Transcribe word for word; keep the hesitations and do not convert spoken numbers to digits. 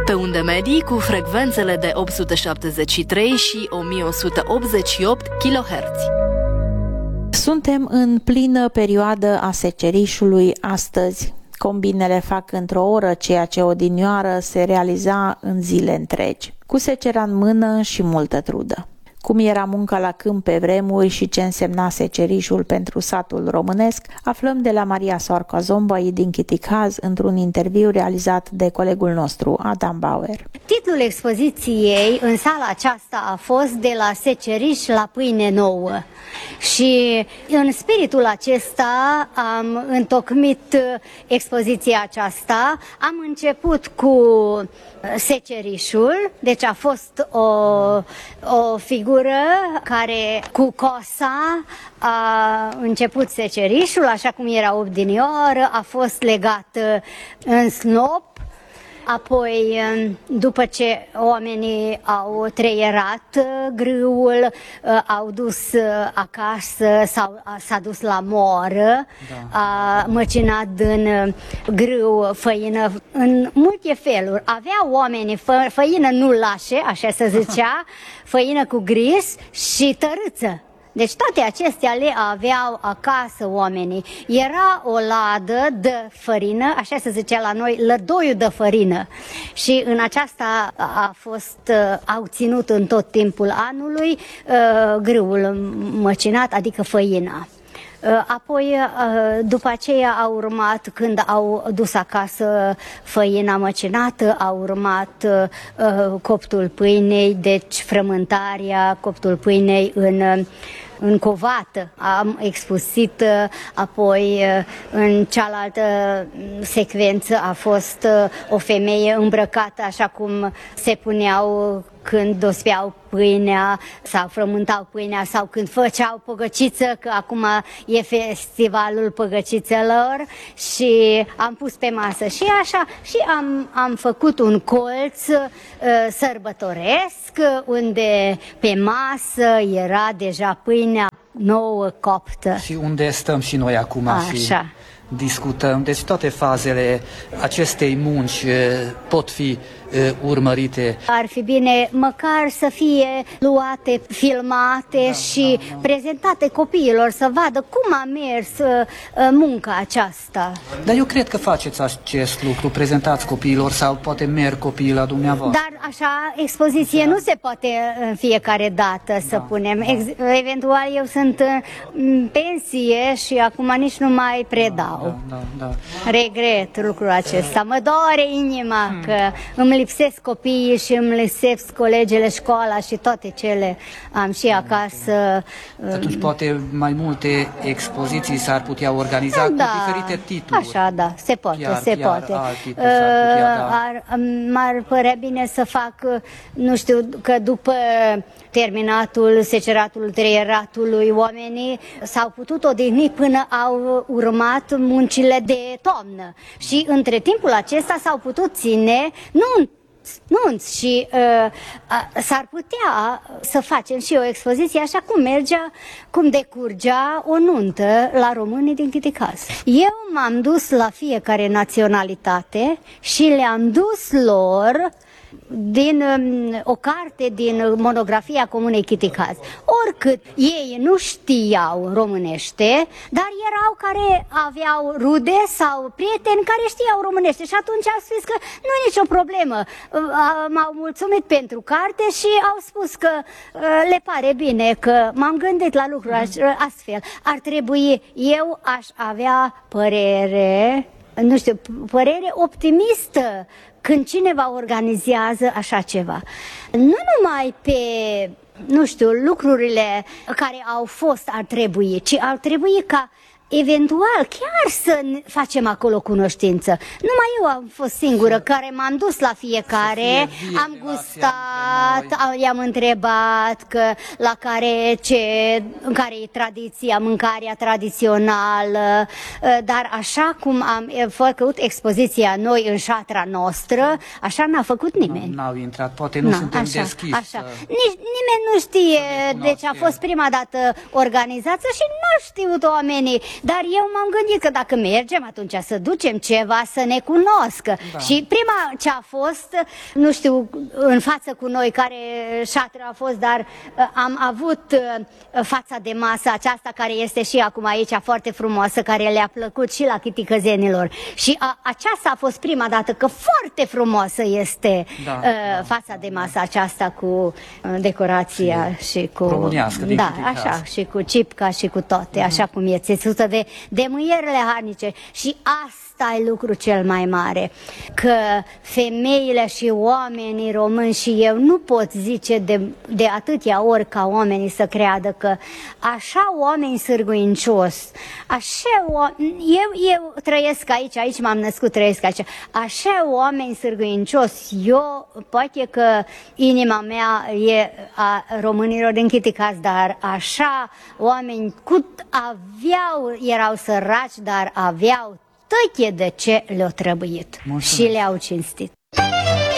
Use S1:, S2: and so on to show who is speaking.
S1: Pe unde medii cu frecvențele de opt sute șaptezeci și trei și o mie o sută optzeci și opt kilohertz.
S2: Suntem în plină perioadă a secerișului astăzi. Combinele fac într-o oră ceea ce odinioară se realiza în zile întregi, cu secera în mână și multă trudă. Cum era munca la câmp pe vremuri și ce însemna secerișul pentru satul românesc, aflăm de la Maria Soarca Zombăi din Chiticaz într-un interviu realizat de colegul nostru, Adam Bauer.
S3: Titlul expoziției în sala aceasta a fost De la seceriș la pâine nouă. Și în spiritul acesta am întocmit expoziția aceasta. Am început cu secerișul, deci a fost o, o figură care cu cosa a început secerișul, așa cum era odinioară, a fost legat în snop. Apoi, după ce oamenii au treierat grâul, au dus acasă sau s-a dus la moră, da. A măcinat în grâu făină în multe feluri. Aveau oamenii fă, făină nu lașe, așa se zicea, făină cu gris și tărâță. Deci toate acestea le aveau acasă oamenii. Era o ladă de fărină, așa se zicea la noi, lădoiul de fărină. Și în aceasta a fost, au ținut în tot timpul anului grâul măcinat, adică făina. Apoi, după aceea a urmat, când au dus acasă făina măcinată, a urmat coptul pâinei, deci frământarea, coptul pâinei în în covată. Am exposit, apoi în cealaltă secvență a fost o femeie îmbrăcată așa cum se puneau când dospeau pâinea sau frământau pâinea sau când făceau păgăciță, că acum e festivalul păgăcițelor, și am pus pe masă și așa și am, am făcut un colț uh, sărbătoresc unde pe masă era deja pâinea nouă coptă.
S4: Și unde stăm și noi acum
S3: așa.
S4: Și discutăm. Deci toate fazele acestei munci pot fi urmărite.
S3: Ar fi bine măcar să fie luate, filmate da, și da, da. prezentate copiilor să vadă cum a mers uh, munca aceasta.
S4: Dar eu cred că faceți acest lucru, prezentați copiilor sau poate merg copiii la dumneavoastră.
S3: Dar așa, expoziție da. nu se poate în fiecare dată da, să punem. Da. Ex eventual eu sunt în pensie și acum nici nu mai predau.
S4: Da, da, da.
S3: Regret lucrul acesta. Mă doare inima hmm. că îmi lipsesc copiii și îmi lipsesc colegele, școala și toate cele am și acasă.
S4: Atunci poate mai multe expoziții s-ar putea organiza da, cu diferite titluri.
S3: Așa, da, se poate,
S4: chiar,
S3: se
S4: chiar
S3: poate.
S4: Putea, da.
S3: M-ar părea bine să fac, nu știu, că după terminatul seceratul treieratului oamenii s-au putut odihni până au urmat muncile de toamnă. Și între timpul acesta s-au putut ține nu nunți și uh, s-ar putea să facem și o expoziție așa cum mergea, cum decurgea o nuntă la românii din Chiticaz. Eu m-am dus la fiecare naționalitate și le-am dus lor din um, o carte din monografia Comunei Chiticaz. Oricât ei nu știau românește, dar erau care aveau rude sau prieteni care știau românește și atunci au spus că nu e nicio problemă. M-au mulțumit pentru carte și au spus că le pare bine, că m-am gândit la lucruri astfel. Ar trebui, eu aș avea părere, nu știu, părere optimistă când cineva organizează așa ceva. Nu numai pe, nu știu, lucrurile care au fost ar trebui, ci ar trebui ca eventual chiar să facem acolo cunoștință. Numai eu am fost singură care m-am dus la fiecare, am gustat, i-am întrebat că la care ce, în care e tradiția, mâncarea tradițională, dar așa cum am făcut expoziția noi în șatra noastră, așa n-a făcut nimeni.
S4: N-au intrat, poate nu suntem deschiși.
S3: Așa. Nici, nimeni nu știe, deci a fost prima dată organizată și nu au știut oamenii dar eu m-am gândit că dacă mergem, atunci să ducem ceva să ne cunoscă. Da. Și prima ce a fost, nu știu în față cu noi care șatră a fost, dar am avut fața de masă aceasta care este și acum aici foarte frumoasă, care le-a plăcut și la chiticăzenilor. Și a, aceasta a fost prima dată că foarte frumoasă este da, uh, da, fața de masă aceasta cu uh, decorația și, și cu...
S4: românească, din
S3: da, așa, și cu cipca și cu toate, uh-huh. așa cum e țesută de, de mâierele harnice. Și asta e lucru cel mai mare, că femeile și oamenii români, și eu nu pot zice de, de atâtea ori ca oamenii să creadă că așa oameni sârguincios, așa eu, eu trăiesc aici, aici m-am născut, trăiesc aici, așa oameni sârguincios, eu poate că inima mea e a românilor din Chiticaz, dar așa oameni cât aveau, erau săraci, dar aveau tăche de ce le-au trebuit. Mulțumesc. Și le-au cinstit.